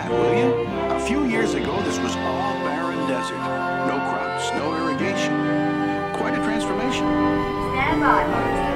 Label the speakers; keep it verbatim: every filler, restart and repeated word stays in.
Speaker 1: that, will you? A few years ago, this was all barren desert. No crops, no irrigation. Quite a transformation.
Speaker 2: Stand by.